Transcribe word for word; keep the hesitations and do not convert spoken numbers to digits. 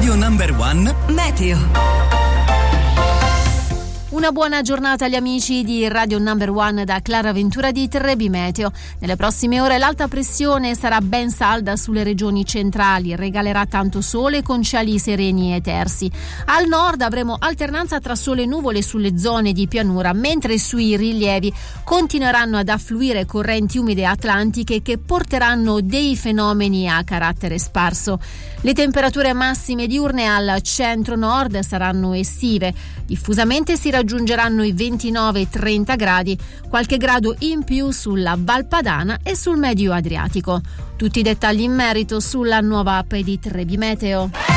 Radio Number One Meteo. Una buona giornata agli amici di Radio Number One da Clara Ventura di Trebi Meteo. Nelle prossime ore l'alta pressione sarà ben salda sulle regioni centrali, regalerà tanto sole con cieli sereni e tersi. Al nord avremo alternanza tra sole e nuvole sulle zone di pianura, mentre sui rilievi continueranno ad affluire correnti umide atlantiche che porteranno dei fenomeni a carattere sparso. Le temperature massime diurne al centro-nord saranno estive. Diffusamente si raggiungeranno i ventinove trenta gradi, qualche grado in più sulla Val Padana e sul Medio Adriatico. Tutti i dettagli in merito sulla nuova app di Trebi Meteo.